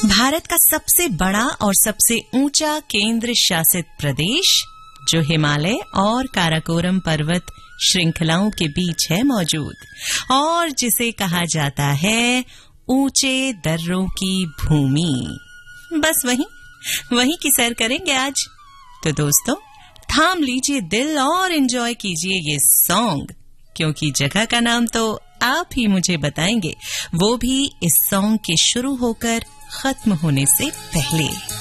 भारत का सबसे बड़ा और सबसे ऊंचा केंद्र शासित प्रदेश जो हिमालय और काराकोरम पर्वत श्रृंखलाओं के बीच है मौजूद और जिसे कहा जाता है ऊंचे दर्रों की भूमि। बस वहीं की सैर करेंगे आज। तो दोस्तों, थाम लीजिए दिल और एंजॉय कीजिए ये सॉन्ग, क्योंकि जगह का नाम तो आप ही मुझे बताएंगे, वो भी इस सॉन्ग के शुरू होकर खत्म होने से पहले।